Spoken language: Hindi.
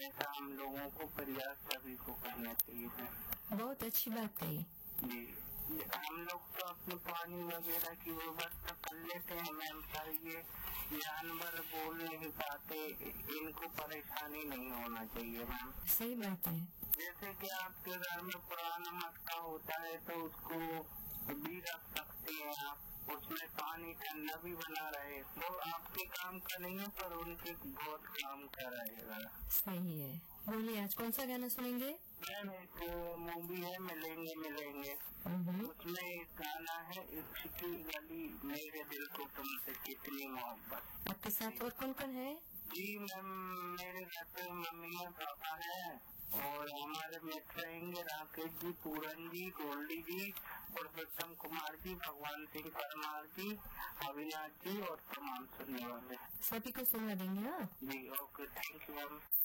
ऐसा हम लोगों को प्रयास सभी को करना चाहिए मैम। बहुत अच्छी बात कही जी, हम लोग तो अपने पानी वगैरह की व्यवस्था कर लेते हैं मैम, पर ये जानवर बोल नहीं पाते, इनको परेशानी नहीं होना चाहिए मैम। सही बात है। जैसे कि आपके घर में पुराना मटका होता है तो उसको भी रख सकते हैं आप, उसमें पानी ठंडा भी बना रहे, तो आपके काम का नहीं है पर उनके बहुत काम कराएगा। सही है। बोलिए आज कौन सा गाना सुनेंगे? मैम एक मूवी है मिलेंगे मिलेंगे, उसमें एक गाना है इश्क की गली मेरे दिल को तुमसे कितनी मोहब्बत। आपके साथ और कौन कौन है? जी मैम, मेरे घर पे मम्मी है, पापा है और हमारे मित्र रहेंगे राकेश जी, पूरन जी, गोल्डी जी, पुरुषोत्तम कुमार जी, भगवान सिंह परमार जी, अविनाश जी और तमाम सुनने वाले। सभी को सुनवा देंगे। हाँ जी ओके, थैंक यू मैम।